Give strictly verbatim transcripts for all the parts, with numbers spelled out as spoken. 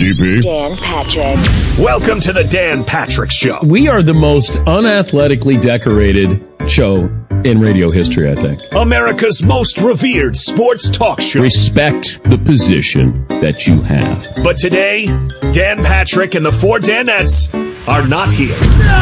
D P. Dan Patrick. Welcome to the Dan Patrick Show. We are the most unathletically decorated show in radio history, I think. America's most revered sports talk show. Respect the position that you have. But today, Dan Patrick and the four Danettes are not here.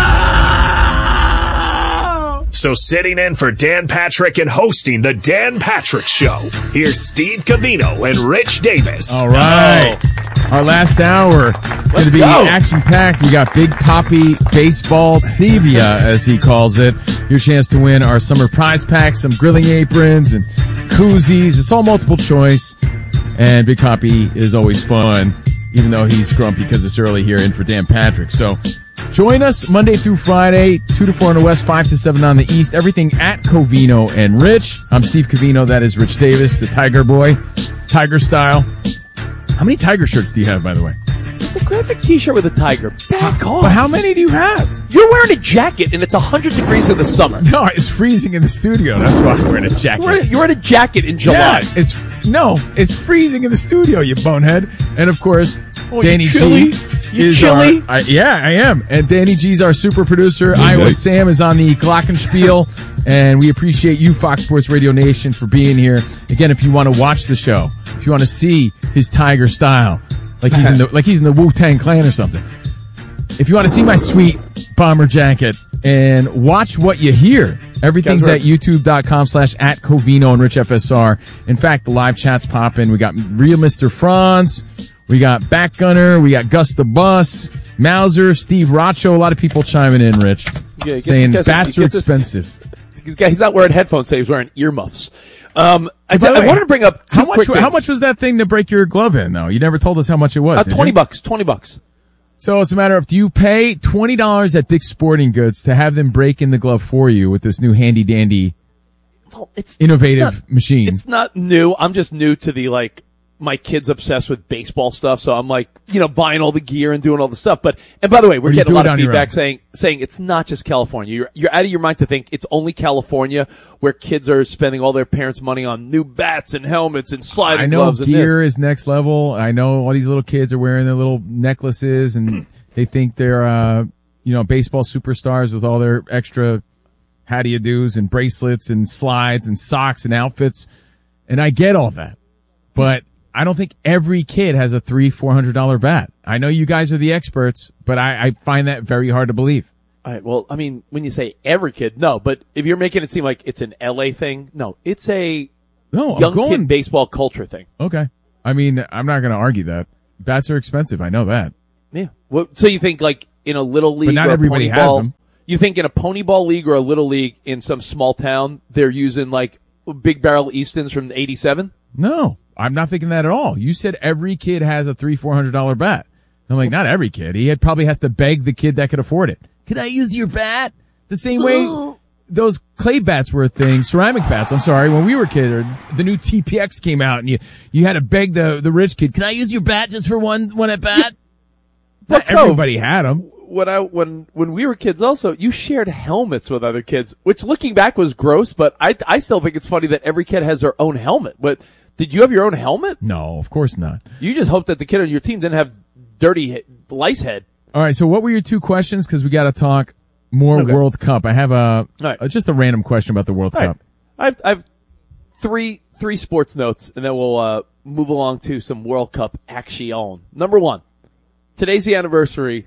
So sitting in for Dan Patrick and hosting the Dan Patrick Show, here's Steve Covino and Rich Davis. All right. Oh. Our last hour is going to be action-packed. We got Big Papi Baseball Trivia, as he calls it. Your chance to win our summer prize pack, some grilling aprons and koozies. It's all multiple choice. And Big Papi is always fun, even though he's grumpy because it's early here in for Dan Patrick. So join us Monday through Friday, two to four on the West, five to seven on the East. Everything at Covino and Rich. I'm Steve Covino. That is Rich Davis, the Tiger Boy, Tiger style. How many Tiger shirts do you have, by the way? It's a graphic t-shirt with a tiger. Back off. But how many do you have? You're wearing a jacket, and it's one hundred degrees in the summer. No, it's freezing in the studio. That's why I'm wearing a jacket. You're, you're in a jacket in July. Yeah, it's no, it's freezing in the studio, you bonehead. And of course, oh, Danny you chilly? G You is chilly? Our, I, yeah, I am. And Danny G's our super producer. Good Iowa day. Sam is on the Glockenspiel. And we appreciate you, Fox Sports Radio Nation, for being here. Again, if you want to watch the show, if you want to see his tiger style, like he's in the like he's in the Wu-Tang Clan or something. If you want to see my sweet bomber jacket and watch what you hear, everything's at youtube.com slash at Covino and Rich F S R. In fact, the live chat's popping. We got Real Mister Franz. We got Backgunner. We got Gus the Bus, Mauser, Steve Racho. A lot of people chiming in, Rich, Yeah, saying this, bats are this, expensive. He's, he's not wearing headphones today. He's wearing earmuffs. Um, I, By the I way, wanted to bring up two how much. quick How things. much was that thing to break your glove in? Though you never told us how much it was. Uh, did twenty you? bucks. Twenty bucks. So it's a matter of, do you pay twenty dollars at Dick's Sporting Goods to have them break in the glove for you with this new handy dandy, Well, it's innovative it's not, machine? It's not new. I'm just new to the like. My kid's obsessed with baseball stuff, so I'm like, you know, buying all the gear and doing all the stuff. But, and by the way, we're Or you getting a do lot it of on your feedback own. saying, saying it's not just California. You're, you're out of your mind to think it's only California where kids are spending all their parents' money on new bats and helmets and sliding I know gloves and gear this. is next level. I know all these little kids are wearing their little necklaces and they think they're, uh, you know, baseball superstars with all their extra how do you do's and bracelets and slides and socks and outfits. And I get all that, but I don't think every kid has a three, four hundred dollar bat. I know you guys are the experts, but I, I find that very hard to believe. All right, well, I mean, when you say every kid, no, but if you're making it seem like it's an L A thing, no, it's a No, I'm young going, kid baseball culture thing. Okay. I mean, I'm not going to argue that. Bats are expensive. I know that. Yeah. Well, so you think like in a little league, But not or a everybody pony has ball, them. You think in a pony ball league or a little league in some small town, they're using like big barrel Eastons from eighty-seven? No, I'm not thinking that at all. You said every kid has a three, four hundred dollar bat. I'm like, not every kid. He had, probably has to beg the kid that could afford it. Can I use your bat? The same way those clay bats were a thing, ceramic bats. I'm sorry, when we were kids, or the new T P X came out, and you you had to beg the the rich kid. Can I use your bat just for one one at bat? Not But no. everybody had them. When I when when we were kids, also you shared helmets with other kids, which looking back was gross. But I I still think it's funny that every kid has their own helmet. But did you have your own helmet? No, of course not. You just hoped that the kid on your team didn't have dirty he- lice head. All right, so what were your two questions? Because we got to talk more Okay. World Cup. I have a right. uh, just a random question about the World All right. Cup. I've I've three three sports notes, and then we'll uh, move along to some World Cup action. Number one, today's the anniversary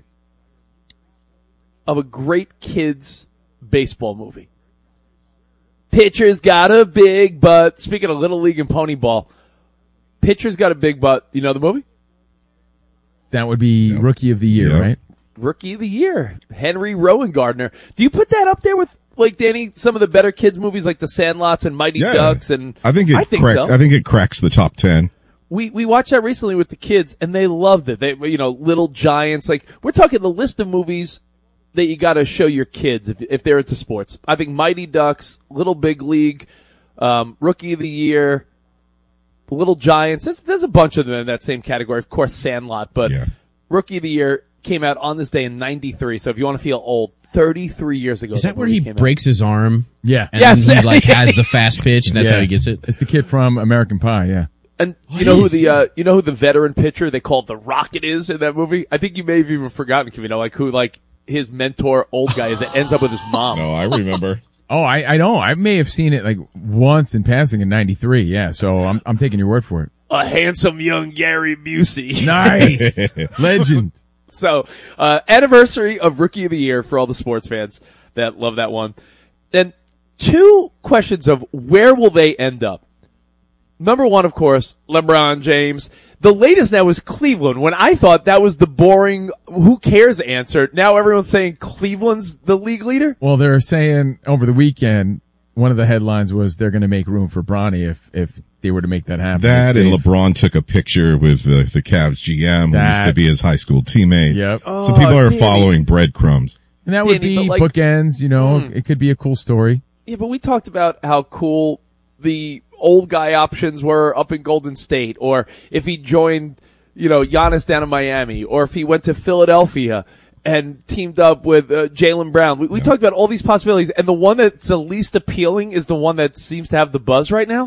of a great kids baseball movie. Pitcher's got a big butt. Speaking of Little League and Pony Ball, Pitcher's got a big butt. You know the movie? That would be Yep. Rookie of the Year, Yep. right? Rookie of the Year, Henry Rowan Gardner. Do you put that up there with, like, Danny, some of the better kids movies like The Sandlots and Mighty Yeah. Ducks? And I think it I think cracks. so. I think it cracks the top ten. We we watched that recently with the kids, and they loved it. They, you know, Little Giants. Like, we're talking the list of movies that you got to show your kids if if they're into sports. I think Mighty Ducks, Little Big League, um, Rookie of the Year, Little Giants. There's, there's a bunch of them in that same category. Of course, Sandlot, but Yeah. Rookie of the Year came out on this day in ninety-three. So if you want to feel old, thirty-three years ago. Is that where movie he came out. breaks his arm? Yeah. And Yes. then he like has the fast pitch and that's Yeah. how he gets it? It's the kid from American Pie, yeah. And you know who the uh, you know who the veteran pitcher they call the Rocket is in that movie? I think you may have even forgotten, Kevino, like who like his mentor, old guy, is that ends up with his mom. No, I remember. Oh, I, I know. I may have seen it like once in passing in ninety-three. Yeah, so I'm I'm taking your word for it. A handsome young Gary Busey. Nice. Legend. So, uh, anniversary of Rookie of the Year for all the sports fans that love that one. And two questions of where will they end up? Number one, of course, LeBron James. The latest now is Cleveland. When I thought that was the boring, who cares answer, now everyone's saying Cleveland's the league leader? Well, they're saying over the weekend, one of the headlines was they're going to make room for Bronny if, if they were to make that happen. That and LeBron took a picture with the, the Cavs G M who That- used to be his high school teammate. Yep. So people are Danny. following breadcrumbs. And that would Danny, be but like- bookends, you know, it could be a cool story. Yeah, but we talked about how cool the old guy options were up in Golden State, or if he joined, you know, Giannis down in Miami, or if he went to Philadelphia and teamed up with uh, Jaylen Brown. We, we talked about all these possibilities, and the one that's the least appealing is the one that seems to have the buzz right now.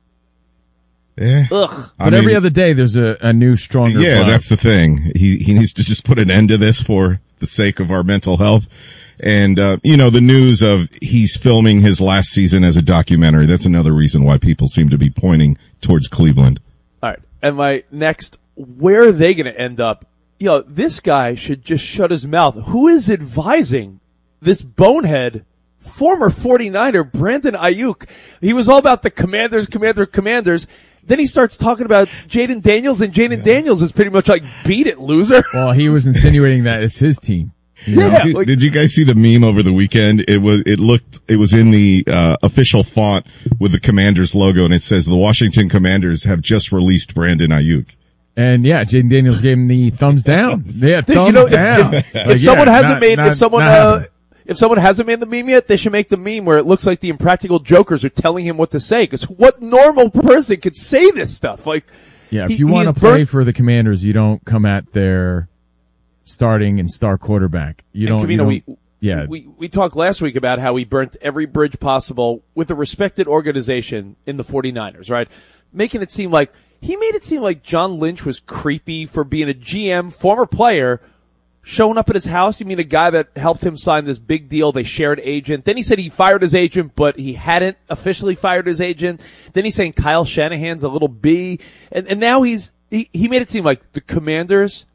Eh. Ugh. I But every mean, other day there's a, a new, stronger yeah, club. that's the thing. He he needs to just put an end to this for the sake of our mental health. And, uh, you know, the news of he's filming his last season as a documentary, that's another reason why people seem to be pointing towards Cleveland. All right. And my next, where are they going to end up? You know, this guy should just shut his mouth. Who is advising this bonehead, former forty-niner, Brandon Ayuk? He was all about the commanders, commander, commanders. Then he starts talking about Jaden Daniels, and Jaden Daniels is pretty much like, beat it, loser. Well, he was insinuating that it's his team. You know? Yeah. Did you, like- did you guys see the meme over the weekend? It was, it looked, it was in the, uh, official font with the Commanders logo, and it says the Washington Commanders have just released Brandon Ayuk. And yeah, Jaden Daniels gave him the thumbs down. Yeah, Dude, thumbs you know, if, down. if, Like, if someone yeah, hasn't not- made, not- if someone, not uh, happening. if someone hasn't made the meme yet, they should make the meme where it looks like the Impractical Jokers are telling him what to say. Because what normal person could say this stuff? Like, Yeah, if he- you want to he's play burnt- for the Commanders, you don't come at their starting and star quarterback. You And don't. you Kavino, don't we, yeah. we we talked last week about how he burnt every bridge possible with a respected organization in the forty-niners, right? Making it seem like he made it seem like John Lynch was creepy for being a G M, former player, showing up at his house. You mean the guy that helped him sign this big deal? They shared agent. Then he said he fired his agent, but he hadn't officially fired his agent. Then he's saying Kyle Shanahan's a little B, and and now he's he he made it seem like the Commanders.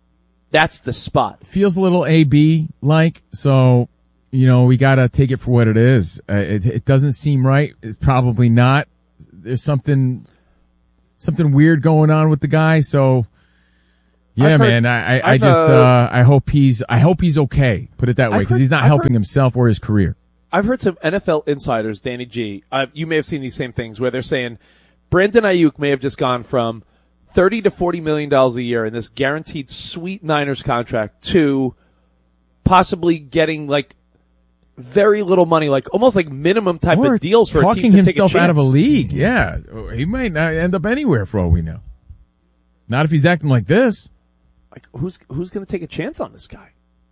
That's the spot. feels a little A B like, so, you know, we gotta take it for what it is. Uh, it, it doesn't seem right. It's probably not. There's something, something weird going on with the guy, so, yeah, I've heard- man, I, I, I I've, just, uh, uh, I hope he's, I hope he's okay. Put it that way, I've because heard- he's not I've helping heard- himself or his career. I've heard some N F L insiders, Danny G. Uh, you may have seen these same things where they're saying Brandon Ayuk may have just gone from thirty to forty million dollars a year in this guaranteed sweet Niners contract to possibly getting like very little money, like almost like minimum type Or of deals for a talking team to himself take a out of a chance. league. Yeah, he might not end up anywhere for all we know. Not if he's acting like this. Like who's who's going to take a chance on this guy?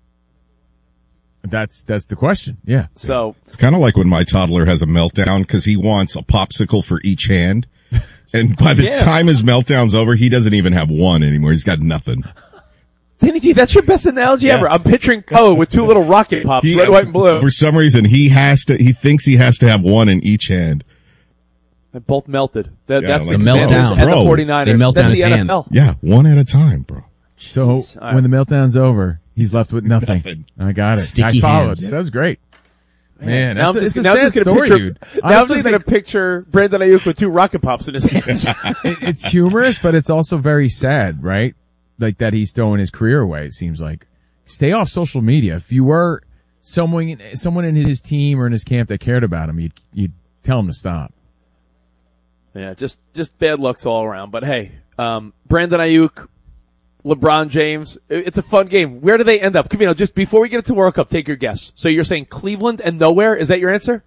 That's that's the question. Yeah. So It's kind of like when my toddler has a meltdown because he wants a popsicle for each hand. And by the Yeah. time his meltdown's over, he doesn't even have one anymore. He's got nothing. Danny G, that's your best analogy Yeah. ever. I'm picturing Ko with two little rocket pops, He- red, white, and blue. For some reason, he has to, he thinks he has to have one in each hand. They both melted. That, Yeah, that's like the the Commanders meltdown. and the Bro, forty-niners. they melt that's down the his N F L. hand. Yeah, one at a time, bro. So Jeez. All right. when the meltdown's over, he's left with nothing. Nothing. I got it. Sticky I followed. hands. Yeah, that was great. Man, Now that's I'm a, just, it's a now I'm sad just gonna story, picture, dude. Now I'm Honestly, just gonna like, picture Brandon Ayuk with two rocket pops in his hands. it- it's humorous, but it's also very sad, right? Like that he's throwing his career away. It seems like. Stay off social media. If you were someone, someone in his team or in his camp that cared about him, you'd you'd tell him to stop. Yeah, just just bad lucks all around. But hey, um, Brandon Ayuk, LeBron James, it- it's a fun game. Where do they end up? Kavino, just before we get into World Cup, take your guess. So you're saying Cleveland and nowhere? Is that your answer?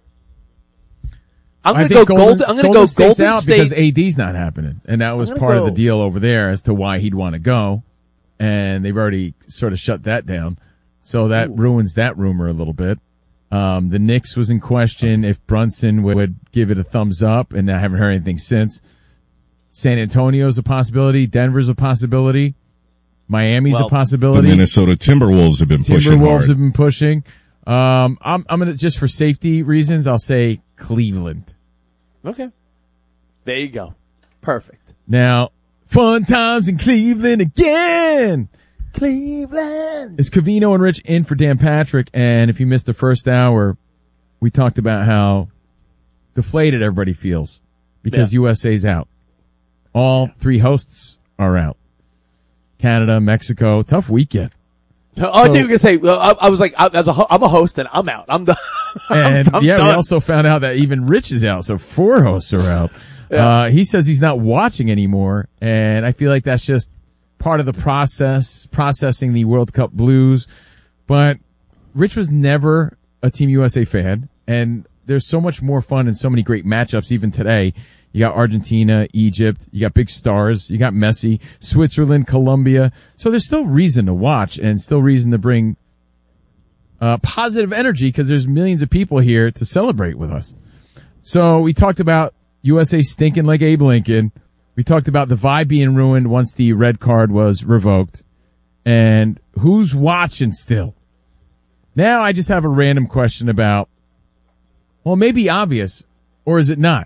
I'm I gonna think go Golden, Golden. I'm gonna Golden go State's Golden out State. because A D's not happening, and that was gonna part of the go- deal over there as to why he'd want to go, and they've already sort of shut that down. So that ruins that rumor a little bit. Um, the Knicks was in question if Brunson would, would give it a thumbs up, and I haven't heard anything since. San Antonio's a possibility. Denver's a possibility. Miami's Well, a possibility. The Minnesota Timberwolves have been pushing Timberwolves hard. have been pushing. Um, I'm, I'm gonna, just for safety reasons, I'll say Cleveland. Okay. There you go. Perfect. Now, fun times in Cleveland again. Cleveland. It's Covino and Rich in for Dan Patrick. And if you missed the first hour, we talked about how deflated everybody feels because Yeah. U S A's out. All three hosts are out. Canada, Mexico, tough weekend. Oh, I thought you were going to say, well, I, I was like, I, as a, ho- I'm a host and I'm out. I'm done. And I'm, I'm yeah, done. we also found out that even Rich is out, so four hosts are out. Yeah. Uh, he says he's not watching anymore, and I feel like that's just part of the process, processing the World Cup blues. But Rich was never a Team U S A fan, and there's so much more fun and so many great matchups even today. You got Argentina, Egypt, you got big stars, you got Messi, Switzerland, Colombia. So there's still reason to watch and still reason to bring uh positive energy because there's millions of people here to celebrate with us. So we talked about U S A stinking like Abe Lincoln. We talked about the vibe being ruined once the red card was revoked. And who's watching still? Now I just have a random question about, well, maybe obvious, or is it not?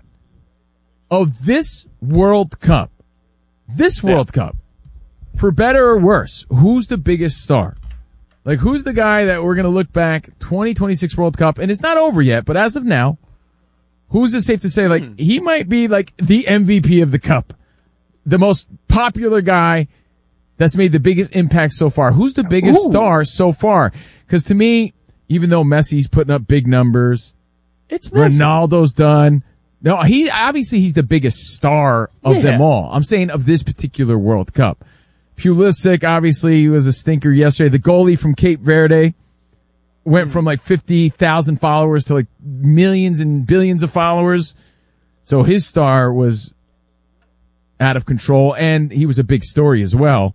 Of this World Cup, this World Cup, for better or worse, who's the biggest star? Like, who's the guy that we're going to look back, twenty twenty-six World Cup, and it's not over yet, but as of now, who's it safe to say, like, Hmm. he might be, like, the M V P of the Cup, the most popular guy that's made the biggest impact so far? Who's the biggest Ooh. star so far? Because to me, even though Messi's putting up big numbers, It's Messi. Ronaldo's done. No, he obviously he's the biggest star of Yeah. them all. I'm saying of this particular World Cup. Pulisic obviously was a stinker yesterday. The goalie from Cape Verde went from like fifty thousand followers to like millions and billions of followers. So his star was out of control, and he was a big story as well.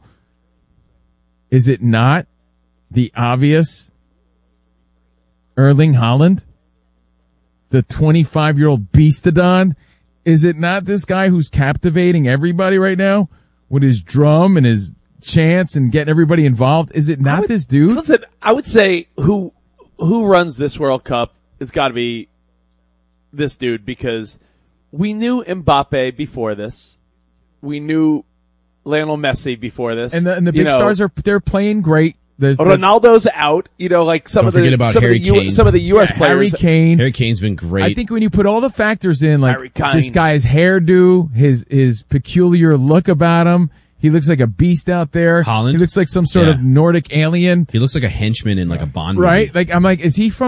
Is it not the obvious Erling Haaland? The twenty-five-year-old beastodon? Is it not this guy who's captivating everybody right now with his drum and his chants and getting everybody involved? Is it not would- this dude? Listen, I would say who who runs this World Cup has got to be this dude because we knew Mbappe before this. We knew Lionel Messi before this. And the, and the You big know, stars are, they're playing great. There's the- Ronaldo's out. You know, like some Don't of the forget about some, of Harry the U, Kane. some of the U S yeah, Harry players. Kane. Harry Kane's been great. I think when you put all the factors in, like Harry Kane. this guy's hairdo, his his peculiar look about him, he looks like a beast out there. Haaland? He looks like some sort Yeah. of Nordic alien, he looks like a henchman in like a Bond right? movie. Like I'm like, is he from